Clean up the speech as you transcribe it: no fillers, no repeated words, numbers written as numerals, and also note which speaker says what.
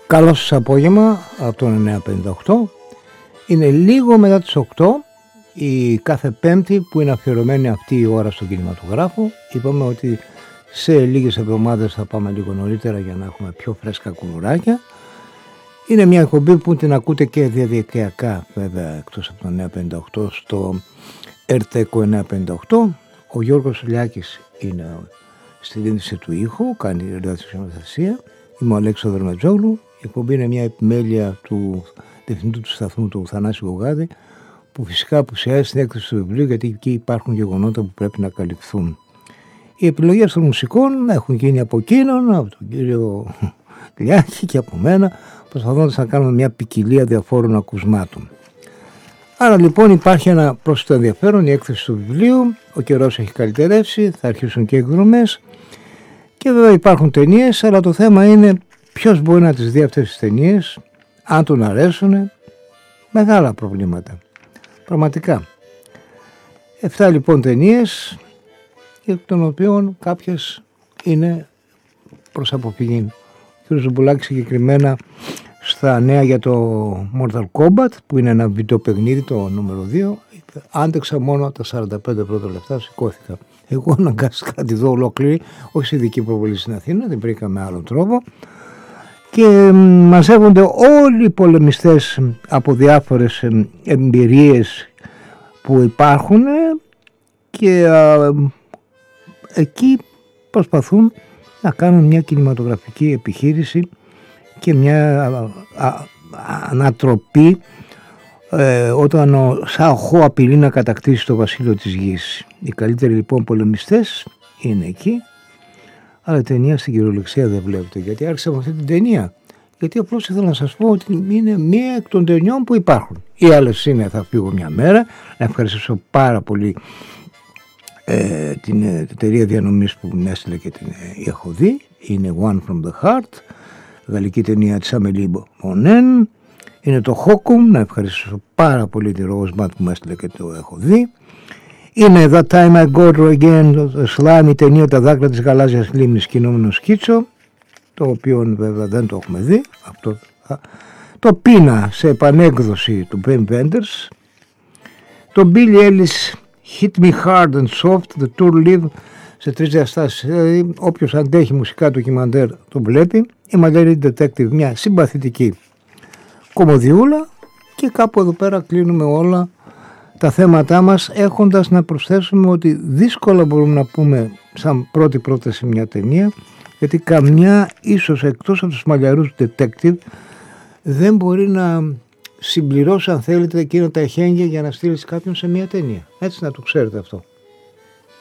Speaker 1: Καλό σας απόγευμα από το 958. Είναι λίγο μετά τις 8 η κάθε Πέμπτη που είναι αφιερωμένη αυτή η ώρα στον κινηματογράφο. Είπαμε ότι σε λίγες εβδομάδες θα πάμε λίγο νωρίτερα για να έχουμε πιο φρέσκα κουλουράκια. Είναι μια εκπομπή που την ακούτε και διαδικτυακά βέβαια εκτός από το 958 στο ΕΡΤΕΚΟ 958. Ο Γιώργος Λιάκης είναι στη δίνηση του ήχου, κάνει ραδιοσυνεργασία. Είμαι ο Αλέξανδρος Μετζόγλου. Η εκπομπή είναι μια επιμέλεια του διευθυντού του σταθμού του Θανάση Γογάδη, που φυσικά απουσιάζει στην έκθεση του βιβλίου γιατί εκεί υπάρχουν γεγονότα που πρέπει να καλυφθούν. Οι επιλογές των μουσικών έχουν γίνει από εκείνον, από τον κύριο Λιάκη και από μένα, προσπαθώντας να κάνουμε μια ποικιλία διαφόρων ακουσμάτων. Άρα λοιπόν υπάρχει ένα πρόσθετο ενδιαφέρον, η έκθεση του βιβλίου, ο καιρός έχει καλυτερεύσει, θα αρχίσουν και εκδρομές και βέβαια υπάρχουν ταινίες, αλλά το θέμα είναι ποιος μπορεί να τις δει αυτές τις ταινίες, αν τον αρέσουν, μεγάλα προβλήματα. Πραγματικά. 7 λοιπόν ταινίες, εκ των οποίων κάποιες είναι προς αποφυγή. Ο κ. Ζουμπουλάκης συγκεκριμένα στα νέα για το Mortal Kombat, που είναι ένα βιντεοπαιχνίδι, το νούμερο 2, άντεξα μόνο τα 45 πρώτα λεπτά, σηκώθηκα. Εγώ αναγκάστηκα να τη δω ολόκληρη, όχι σε ειδική προβολή στην Αθήνα, την βρήκα με άλλον τρόπο. Και μαζεύονται όλοι οι πολεμιστές από διάφορες εμπειρίες που υπάρχουν και εκεί προσπαθούν να κάνουν μια κινηματογραφική επιχείρηση και μια ανατροπή όταν ο Σαοχώ απειλεί να κατακτήσει το βασίλειο της γης. Οι καλύτεροι λοιπόν πολεμιστές είναι εκεί, αλλά η ταινία στην κυριολεξία δεν βλέπετε. Γιατί άρχισα με αυτή την ταινία? Γιατί απλώς ήθελα να σας πω ότι είναι μία εκ των ταινιών που υπάρχουν. Οι άλλες είναι, θα φύγω μια μέρα. Να ευχαριστήσω πάρα πολύ την εταιρεία διανομής που με έστειλε και την έχω δει. Είναι One from the Heart, γαλλική ταινία της Amélie Poulain. Είναι το Hokum, να ευχαριστήσω πάρα πολύ τη Rosemont που με έστειλε και το έχω δει. Είναι That Time I Got Her Again, το Slime, η ταινία Τα δάκρυα της γαλάζιας λίμνης, κινούμενο σκίτσο, το οποίο βέβαια δεν το έχουμε δει. Το Πίνα σε επανέκδοση του Ben Wenders. Το Billy Ellis Hit Me Hard and Soft, The Tour Live, σε 3 διαστάσεις. Δηλαδή, όποιος αντέχει μουσικά ντοκιμαντέρ το βλέπει. Η Mallory Detective, μια συμπαθητική κομμωδιούλα, και κάπου εδώ πέρα κλείνουμε όλα τα θέματά μας, έχοντας να προσθέσουμε ότι δύσκολα μπορούμε να πούμε σαν πρώτη πρόταση μια ταινία, γιατί καμιά ίσως εκτός από τους μαλλιαρούς detective δεν μπορεί να συμπληρώσει, αν θέλετε, εκείνα τα εχέγγυα για να στείλεις κάποιον σε μια ταινία. Έτσι να το ξέρετε αυτό.